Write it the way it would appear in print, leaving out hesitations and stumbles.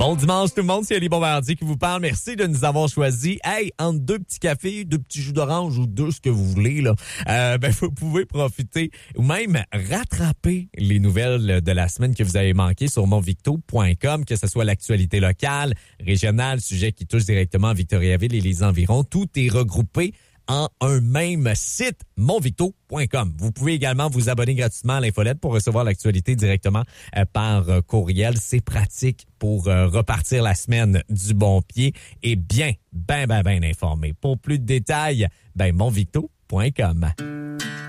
Bon dimanche tout le monde, c'est Ali Bombardier qui vous parle. Merci de nous avoir choisis. Hey, entre deux petits cafés, deux petits jus d'orange ou deux, ce que vous voulez, là, vous pouvez profiter ou même rattraper les nouvelles de la semaine que vous avez manquées sur monvicto.com, que ce soit l'actualité locale, régionale, sujet qui touche directement à Victoriaville et les environs. Tout est regroupé en un même site, monvicto.com. Vous pouvez également vous abonner gratuitement à l'infolette pour recevoir l'actualité directement par courriel. C'est pratique pour repartir la semaine du bon pied et bien informé. Pour plus de détails, monvicto.com.